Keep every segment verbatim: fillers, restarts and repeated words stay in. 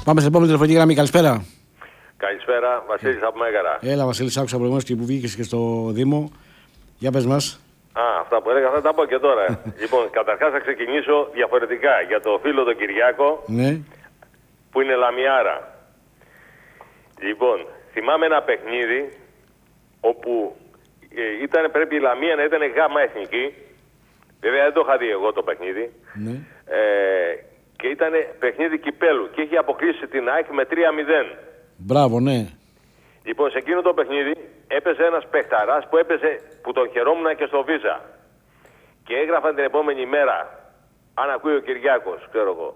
Πάμε στην επόμενη τηλεφωνική γραμμή. Καλησπέρα. Καλησπέρα, Βασίλης από Μέγαρα. Έλα, Βασίλης, άκουσα προηγουμένως και που βγήκες και στο Δήμο. Για πες μας. Α, αυτά που έλεγα θα τα πω και τώρα. Λοιπόν, καταρχάς θα ξεκινήσω διαφορετικά για το φίλο τον Κυριάκο, Ναι. που είναι Λαμιάρα. Λοιπόν, θυμάμαι ένα παιχνίδι όπου ε, ήταν, πρέπει η Λαμία να ήταν γάμα εθνική. Βέβαια δεν το είχα δει εγώ το παιχνίδι. Ναι. Ε, και ήταν παιχνίδι κυπέλου και είχε αποκλείσει την ΑΕΚ με τρία μηδέν. Μπράβο, ναι. Λοιπόν, σε εκείνο το παιχνίδι έπαιζε ένας παιχταράς που έπαιζε, που τον χαιρόμουν και στο Βίζα. Και έγραφαν την επόμενη μέρα, αν ακούει ο Κυριάκος, ξέρω εγώ,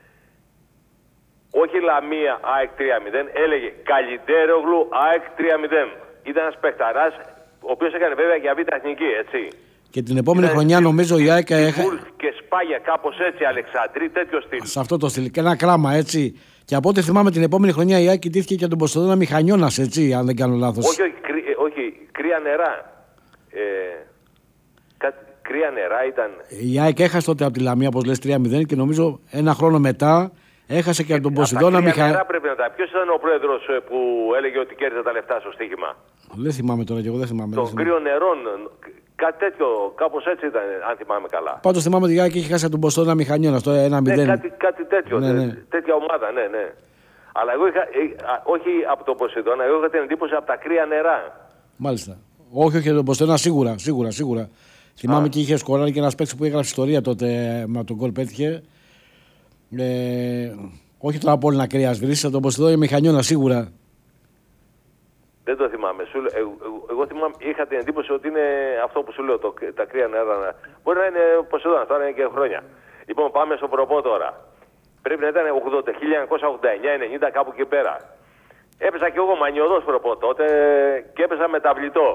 όχι Λαμία ΑΕΚ τρία μηδέν, έλεγε Καλιντέρογλου ΑΕΚ τρία μηδέν. Ήταν ένας παιχταράς, ο οποίος έκανε βέβαια για β' εθνική, έτσι. Και την επόμενη ήταν χρονιά νομίζω η ΑΕΚ έχα... και Σπάγια, κάπως έτσι, Αλεξανδρή, τέτοιο στυλ. Σε αυτό το στυλ. Και ένα κράμα, έτσι. Και από ό,τι θυμάμαι την επόμενη χρονιά η ΑΕΚ ιτήθηκε και τον Ποσειδώνα Μηχανιώνας, έτσι, αν δεν κάνω λάθος. Όχι, όχι, κρύ, όχι κρύα νερά. Ε, κα, κρύα νερά ήταν. Η ΑΕΚ έχασε τότε από τη Λαμία, όπως λες, τρία μηδέν και νομίζω ένα χρόνο μετά έχασε και από τον Ποσειδώνα Μηχανιώνα. Νερά πρέπει να τα. Ποιος ήταν ο πρόεδρος που έλεγε ότι κέρδιζε τα λεφτά στο στοίχημα? Δεν θυμάμαι τώρα και εγώ, δεν θυμάμαι. Των κρύων νερών. Κάτι τέτοιο, κάπως έτσι ήταν, αν θυμάμαι καλά. Πάντως θυμάμαι ότι η ΑΕΚ είχε χάσει από τον Ποσειδώνα Μηχανιώνα στο ένα μηδέν. Ναι, κάτι, κάτι τέτοιο, ναι, ναι. τέτοια ομάδα, ναι, ναι. Αλλά εγώ είχα, όχι από τον Ποσειδώνα, εγώ είχα την εντύπωση από τα κρύα νερά. Μάλιστα. Όχι, όχι, από τον Ποσειδώνα σίγουρα, σίγουρα, σίγουρα. Θυμάμαι και είχε σκοράρει και ένα παίκτη που έγραψε ιστορία τότε με τον γκολ πέτυχε. Ε, όχι τώρα από όλη να κρύα βρύση, από τον Ποσειδώνα Μηχανιώνα σίγουρα. Δεν το θυμάμαι. Σου, εγώ, εγώ, εγώ θυμάμαι, είχα την εντύπωση ότι είναι αυτό που σου λέω, το, τα κρύα νερά. Μπορεί να είναι Ποσειδώνα, τώρα είναι και χρόνια. Λοιπόν, πάμε στο προπό τώρα. Πρέπει να ήταν χίλια εννιακόσια ογδόντα εννιά ενενήντα κάπου εκεί πέρα. Έπεσα κι εγώ μανιωδός προπό τότε και έπεσα μεταβλητό.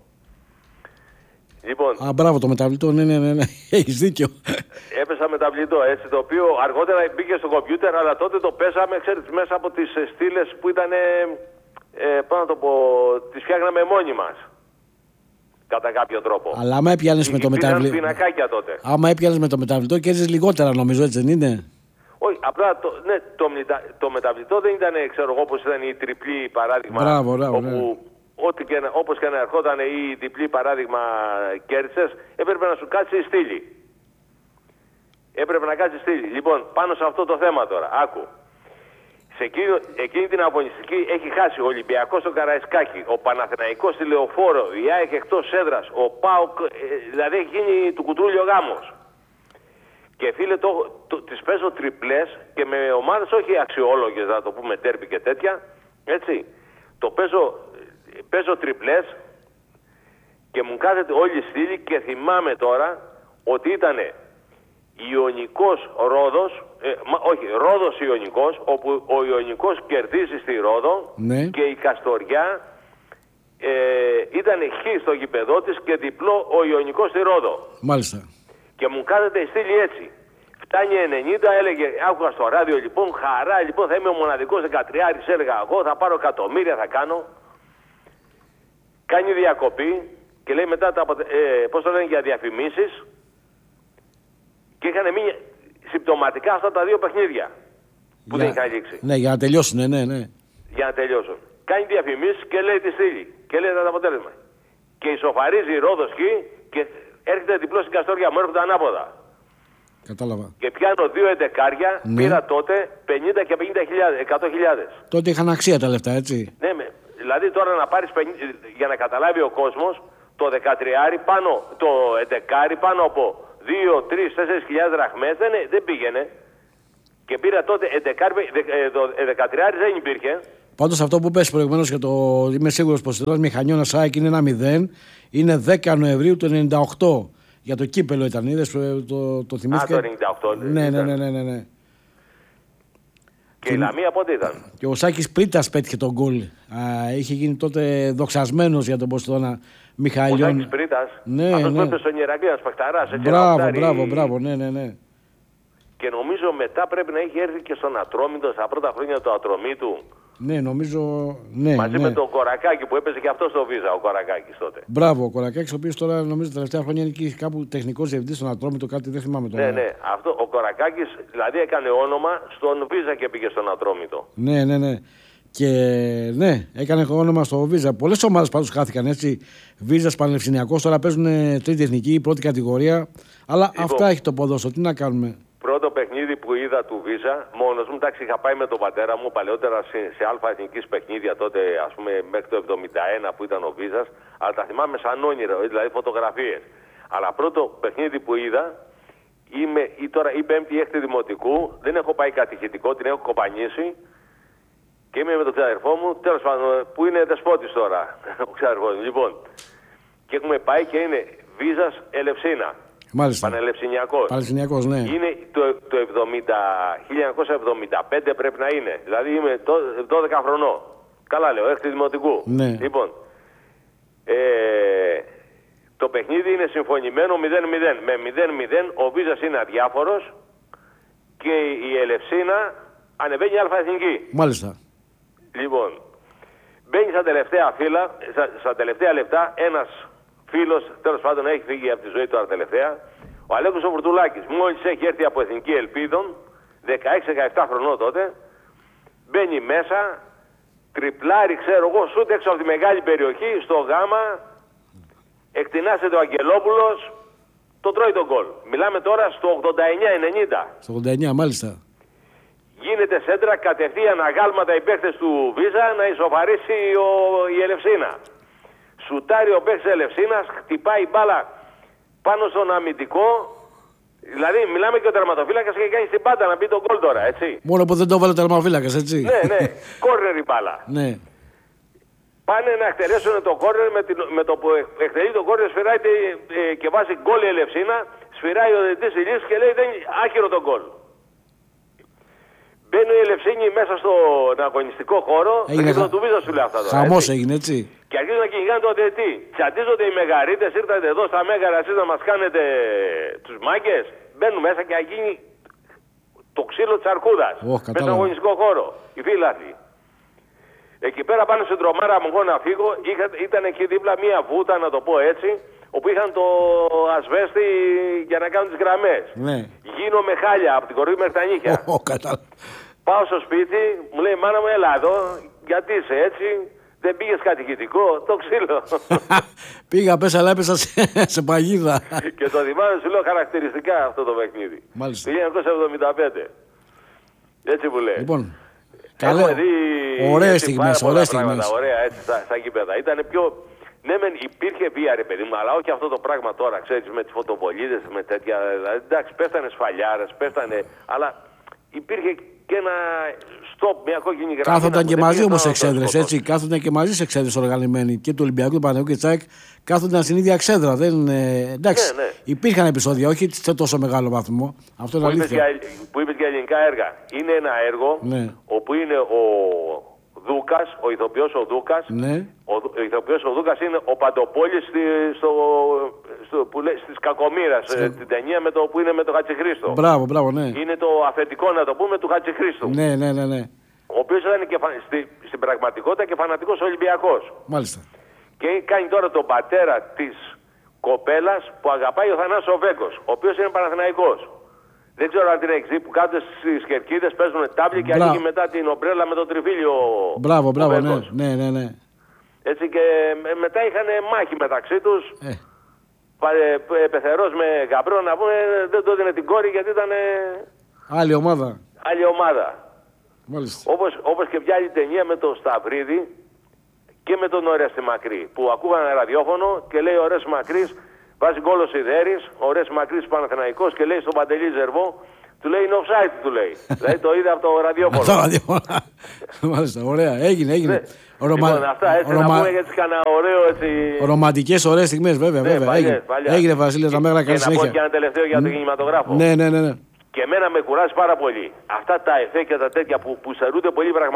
Λοιπόν, Α, μπράβο το μεταβλητό, ναι, ναι, ναι, ναι. Έχεις δίκιο. Έπεσα μεταβλητό, έτσι, το οποίο αργότερα μπήκε στο κομπιούτερ, αλλά τότε το πέσαμε, ξέρεις, μέσα από τις στήλες που ήταν, ε, πάνω να το πω, τις φτιάχναμε μόνοι μας. Κατά κάποιο τρόπο. Αλλά άμα έπιανες με το μεταβλητό. Πινακάκια τότε. Άμα έπιανες με το μεταβλητό, κέρδιζες λιγότερα, νομίζω, έτσι δεν είναι? Όχι, απλά το, ναι, το, το μεταβλητό δεν ήταν, ξέρω εγώ, όπως ήταν η τριπλή παράδειγμα. Μπράβο, μπράβο, όπου, ναι. Ό,τι και, όπως και να ερχόταν η διπλή παράδειγμα κέρδισες, έπρεπε να σου κάτσει η στήλη. Έπρεπε να κάτσει η στήλη. Λοιπόν, πάνω σε αυτό το θέμα τώρα, άκου. Σε εκείνη, εκείνη την αγωνιστική έχει χάσει ο Ολυμπιακός στο Καραϊσκάκι, ο Παναθηναϊκός στη Λεωφόρο, η ΑΕΚ εκτός έδρας, ο ΠΑΟΚ, ε, δηλαδή έχει γίνει του κουτρούλιο γάμος. Και φίλε, το, το, τις παίζω τριπλές και με ομάδες όχι αξιόλογες, να το πούμε, τέρπι και τέτοια, έτσι. Το παίζω, παίζω τριπλές και μου κάθεται όλη η στήλη και θυμάμαι τώρα ότι ήταν Ιωνικός Ρόδος, ε, μα, όχι, Ρόδος Ιωνικός, όπου ο Ιωνικός κερδίζει στη Ρόδο, ναι. Και η Καστοριά ε, ήταν χ στο γηπεδό της και διπλό ο Ιωνικός στη Ρόδο. Μάλιστα. Και μου κάθεται η στήλη έτσι. Φτάνει ενενήντα, έλεγε, άκουγα στο ράδιο, λοιπόν, χαρά, λοιπόν, θα είμαι ο μοναδικός δεκατριάρης, έλεγα εγώ, θα πάρω εκατομμύρια, θα κάνω. Κάνει διακοπή και λέει μετά, τα, ε, πώς το λένε, για διαφημίσεις. Και είχαν μείνει συμπτωματικά αυτά τα δύο παιχνίδια που για... δεν είχαν λήξει. Ναι, για να τελειώσουν, ναι, ναι, ναι. Για να τελειώσουν. Κάνει διαφημίσεις και λέει τη στήλη. Και λέει το αποτέλεσμα. Και ισοφαρίζει η Ρόδος χ και έρχεται διπλό στην Καστοριά. Μου έρχονται ανάποδα. Κατάλαβα. Και πιάνω δύο εντεκάρια, ναι. Πήρα τότε πενήντα και πενήντα χιλιάδες, εκατό χιλιάδες. Τότε είχαν αξία τα λεφτά, έτσι. Ναι, με, δηλαδή τώρα να πάρεις πενήντα, για να καταλάβει ο κόσμος, το δεκατριάρι πάνω, το εντεκάρι πάνω από δύο, τρεις, τέσσερις χιλιάδες δραχμές δεν, δεν πήγαινε. Και πήρα τότε εντεκάρι, το δεκατριάρι δεν υπήρχε. Πάντως αυτό που πες προηγουμένως για το είμαι σίγουρος πως ο Μηχανιώνας ΑΕΚ είναι ένα μηδέν, είναι δέκα Νοεμβρίου του ενενήντα οκτώ. Για το κύπελο ήταν, είδες, το, το, το θυμήθηκα. Α, το ενενήντα οκτώ. Ναι, ναι, ναι, ναι, ναι, ναι. Και, και η Λαμία πότε ήταν? Και ο Σάκης Πρίτας πέτυχε τον γκολ. Είχε γίνει τότε δοξασμένος για τον Ποσειδώνα Μιχαηλιών. Ο Σάκης Πρίτας, ναι, αυτός ναι. που έπαιζε στον Ιερακλή, ένας παιχταράς. Μπράβο, μπράβο, μπράβο, ναι, ναι, ναι. Και νομίζω μετά πρέπει να έχει έρθει και στον Ατρόμητο στα πρώτα χρόνια του Ατρομήτου. Ναι, νομίζω. Ναι, μαζί ναι. με τον Κορακάκη που έπαιζε και αυτό στο Βίζα, ο Κορακάκης τότε. Μπράβο, ο Κορακάκης, ο οποίος τώρα νομίζω τα τελευταία χρόνια είναι εκεί κάπου τεχνικός διευθυντής στον Ατρόμητο, κάτι δεν θυμάμαι τώρα. Ναι, ναι. Αυτό, ο Κορακάκης δηλαδή έκανε όνομα στον Βίζα και πήγε στον Ατρόμητο. Ναι, ναι, ναι. Και ναι, έκανε όνομα στο Βίζα. Πολλές ομάδες πάντως χάθηκαν έτσι. Βίζας, Πανελληνιακός, τώρα παίζουν τρίτη εθνική, πρώτη κατηγορία. Αλλά λοιπόν, αυτά έχει το ποδόσφαιρο. Τι να κάνουμε. Πρώτο παιχνίδι που είδα του Βίζα, μόνος μου, εντάξει, είχα πάει με τον πατέρα μου παλαιότερα σε, σε αλφα εθνικής παιχνίδια τότε, ας πούμε, μέχρι το εβδομήντα ένα που ήταν ο Βίζας, αλλά τα θυμάμαι σαν όνειρο, δηλαδή φωτογραφίες. Αλλά πρώτο παιχνίδι που είδα, είμαι ή τώρα η πέμπτη ή έκτη δημοτικού, δεν έχω πάει κατηχητικό, την έχω κοπανίσει και είμαι με τον ξαδερφό μου, τέλος πάντων, που είναι δεσπότης τώρα, ο ξαδερφός μου. Λοιπόν, και έχουμε πάει και είναι Βίζας Ελευσίνα. Μάλιστα. Πανελληνιακός. Πανελληνιακός, ναι. Είναι το, το εβδομήντα, χίλια εννιακόσια εβδομήντα πέντε πρέπει να είναι. Δηλαδή είμαι δώδεκα χρονών. Καλά λέω, έκτη δημοτικού. Ναι. Λοιπόν, ε, το παιχνίδι είναι συμφωνημένο μηδέν μηδέν. Με μηδέν μηδέν ο Βίζας είναι αδιάφορος και η Ελευσίνα ανεβαίνει αλφα εθνική. Μάλιστα. Λοιπόν, μπαίνει στα τελευταία φύλλα, στα, στα τελευταία λεπτά ένας φίλος, τέλος πάντων έχει φύγει από τη ζωή τώρα τελευταία, ο Αλέκος ο Βουρτουλάκης, μόλις έχει έρθει από Εθνική Ελπίδων, δεκαέξι δεκαεπτά χρονών τότε, μπαίνει μέσα, τριπλάρει, ξέρω εγώ, σούτ έξω από τη μεγάλη περιοχή, στο γάμα, εκτινάσεται ο Αγγελόπουλος, το τρώει τον γκολ. Μιλάμε τώρα στο ογδόντα εννιά ενενήντα. Στο ογδόντα εννιά, μάλιστα. Γίνεται σέντρα, κατευθείαν αγάλματα οι παίχτες του Βίζα να ισοφαρίσει ο, η Ελευσίνα. Σουτάρει ο παίκτης Ελευσίνας, χτυπάει μπάλα πάνω στον αμυντικό. Δηλαδή, μιλάμε και ο τερματοφύλακας και κάνει την πάντα να μπει τον γκολ τώρα, έτσι. Μόνο που δεν το βάλε ο τερματοφύλακας, έτσι. Ναι, ναι, κόρνερ η μπάλα. Ναι. Πάνε να εκτελέσουν το κόρνερ, με, με το που εκτελεί το κόρνερ, σφυράει ε, και βάζει γκολ η Ελευσίνα, σφυράει ο διαιτητής Ηλίας και λέει δεν άκυρο το γκολ. Μπαίνει η Ελευσίνη μέσα στον αγωνιστικό χώρο, έγινε χα... του Βίζα σου λέει αυτά τώρα. Χαμός έγινε, έτσι. Και αρχίζουν να κυνηγάνε τον διαιτητή. Τσαντίζονται οι μεγαρίτες, ήρθατε εδώ στα Μέγαρα, εσείς να μας κάνετε τους μάγκες. Μπαίνουν μέσα και γίνει το ξύλο της αρκούδας. Oh, μέσα στον αγωνιστικό χώρο. Οι φίλαθλοι. Εκεί πέρα πάνω στην τρομάρα μου εγώ να φύγω, είχα, ήταν εκεί δίπλα μία βούτα, να το πω έτσι, όπου είχαν το ασβέστη για να κάνουν τις γραμμές. Ναι. Γίνω με χάλια από την κορδί μέχρι τα νύχια. Oh, oh, Πάω στο σπίτι, μου λέει μάνα μου έλα εδώ, γιατί είσαι έτσι. Δεν πήγες κατοικητικό, το ξύλο. Πήγα, πέσα, αλλά έπεσα σε, σε παγίδα. Και το θυμάμαι, σου λέω χαρακτηριστικά αυτό το παιχνίδι. Μάλιστα. χίλια εννιακόσια εβδομήντα πέντε. Έτσι που λέει. Λοιπόν, καλέ, ωραίες στιγμές, ωραίες στιγμές. Ωραία, έτσι, στα, στα γήπεδα. Ήτανε πιο... Ναι, μεν υπήρχε βία, ρε παιδί μου, αλλά όχι αυτό το πράγμα τώρα, ξέρεις, με τις φωτοβολίδες, με τέτοια. Δηλαδή, εντάξει, πέφτανε σφαλιάρες, πέφτανε. Αλλά υπήρχε και ένα stop, μια κόκκινη γραμμή. Κάθονταν και μαζί όμως εξέδρες, έτσι. Κάθονταν και μαζί σε εξέδρες οργανωμένοι. Και του Ολυμπιακού, του Παναθηναϊκού και Τσάκ κάθονταν στην ίδια εξέδρα. Δεν, ε, εντάξει, ναι, ναι. Υπήρχαν επεισόδια, όχι σε τόσο μεγάλο βαθμό. Αυτό είναι αλήθεια. Που είπες για ελληνικά έργα. Είναι ένα έργο ναι. όπου είναι ο Δούκας, ο ηθοποιός ο Δούκας. Ναι. Ο, ο ηθοποιός ο Δούκας είναι ο Παντοπόλης στη, στο, στο, που λέει, στις Κακομοίρας, στο... την ταινία με το, που είναι με τον Χατζηχρήστο. Μπράβο, μπράβο, ναι. Είναι το αφεντικό, να το πούμε, του Χατζηχρήστου. Ναι, ναι, ναι, ναι. Ο οποίος ήταν και, στη, στην πραγματικότητα και φανατικός Ολυμπιακός. Μάλιστα. Και κάνει τώρα τον πατέρα της κοπέλας που αγαπάει ο Θανάσης ο Βέγκος, ο οποίος είναι Παναθηναϊκός. Δεν ξέρω αν την έχεις δει που κάθονται στις κερκίδες, παίζουν τάβλη και ανοίγει μετά την ομπρέλα με το τριφύλιο. Μπράβο, μπράβο, ναι, ναι, ναι, ναι. Έτσι και μετά είχαν μάχη μεταξύ τους. Ε. Πεθερός με γαμπρό να πούμε, δεν το έδινε την κόρη γιατί ήταν άλλη ομάδα. Άλλη ομάδα. Μάλιστα. Όπως, όπως και μια άλλη ταινία με τον Σταυρίδη και με τον Ορέστη Μακρύ που ακούγανε ραδιόφωνο και λέει Ορέστη Μακρύς, βάζει γκολ ο Σιδέρης, ο Ορέστη Μακρύς Παναθηναϊκός και λέει στον Παντελή Ζερβό, του λέει είναι offside, του λέει. Δηλαδή το είδε από το ραδιόφωνο. Το ραδιόφωνο. Μάλιστα, ωραία, έγινε, έγινε. Ρωμα... Λοιπόν, αυτά έτσι Ρωμα... να πούμε γιατί κανένα ωραίο έτσι... Ρομαντικές ωραίες στιγμές, βέβαια, βέβαια. Παλιές, έγινε, παλιές. έγινε Βασίλης Ραμέγρα, καλή συνέχεια. Και να πω και ένα τελευταίο για τον κινηματογράφο. Ναι, ναι, ναι, ναι. Και εμένα με κουράζει πάρα πολύ. Αυτά τα εφέ και τα τέτοια που, που σερούνται πολύ πραγματικά.